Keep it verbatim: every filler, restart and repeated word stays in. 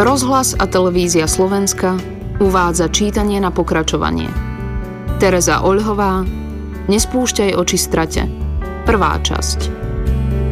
Rozhlas a televízia Slovenska uvádza čítanie na pokračovanie. Tereza Oľhová, Nespúšťaj oči strate. Prvá časť.